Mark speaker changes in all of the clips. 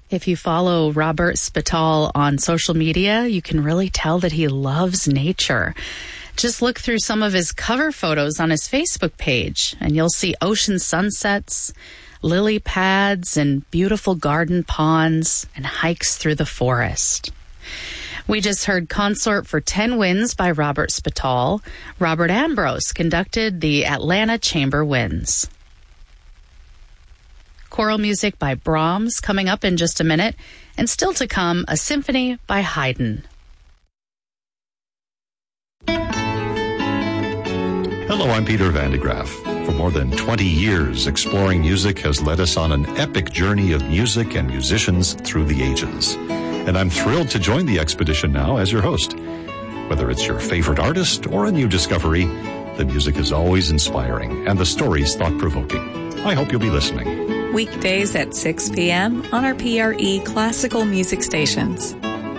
Speaker 1: If you follow Robert Spittal on social media, you can really tell that he loves nature. Just look through some of his cover photos on his Facebook page, and you'll see ocean sunsets, lily pads, and beautiful garden ponds, and hikes through the forest. We just heard Consort for 10 Winds by Robert Spittal. Robert Ambrose conducted the Atlanta Chamber Winds. Choral music by Brahms coming up in just a minute, and still to come, a symphony by Haydn.
Speaker 2: Hello, I'm Peter Van de Graaf. For more than 20 years, Exploring Music has led us on an epic journey of music and musicians through the ages. And I'm thrilled to join the expedition now as your host. Whether it's your favorite artist or a new discovery, the music is always inspiring and the stories thought-provoking. I hope you'll be listening.
Speaker 3: Weekdays at 6 p.m. on our PRE classical music stations.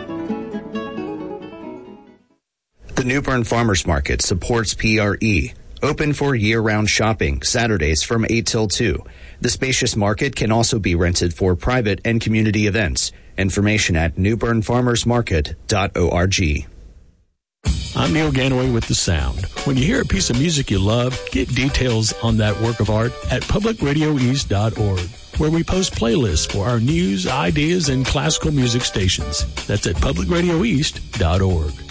Speaker 4: The New Bern Farmers Market supports PRE. Open for year-round shopping, Saturdays from 8 till 2. The spacious market can also be rented for private and community events. Information at newbernfarmersmarket.org.
Speaker 5: I'm Neil Ganaway with The Sound. When you hear a piece of music you love, get details on that work of art at publicradioeast.org, where we post playlists for our news, ideas, and classical music stations. That's at publicradioeast.org.